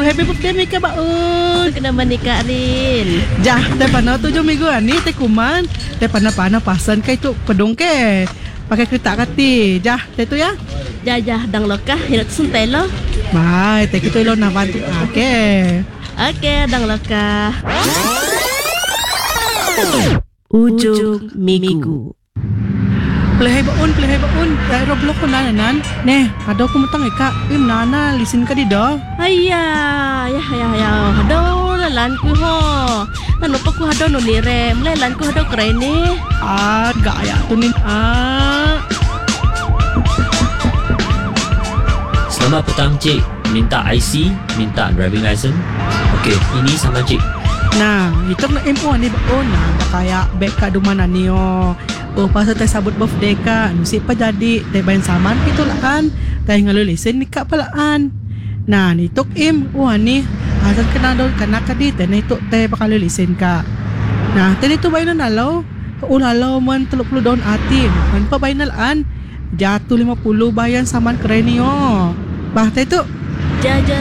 happy birthday Mika baon. Kena menikah Rin. Jah, teh pana 7 minggu ni teh kuman. Teh pana pasan kai tu pedung ke. Pakai kereta kati. Jah, teh tu ya. Jajah dang lokah hinak suntai lo. Mai, teh kita lo nak bantu. Okey. Okey, dang lokah. Ujung minggu. Pelihai baun. Roblox ko nanan. Neh, ada ko mutang ika. Nana, listen ka di do. Ayah, ya. Hado lalan ku ho. Nanu pa ku hado no nire. Mulai lan ku hado keren ni. Gaya tu ni. Selamat petang cik. Minta IC, minta driving license. Okey, ini sama cik. Nah, itu nak info ni baun. Nah, kaya beg ka dumana niyo. Pasal teh sabut birthday ka. Nusip pa jadi. Teh bayan saman itu lah kan. Teh ngalu lisen ni ka palaan. Nah, ni tok im. Ni. Asal kena do kana ka di. Teh ni tok teh bakal lisen ka. Nah, teh itu bayan na law. Ulalaw man 30 daun atin. Man pa bayan na laan. Jatuh 50 bayan saman keren niyo. Bah, teh itu. Jaja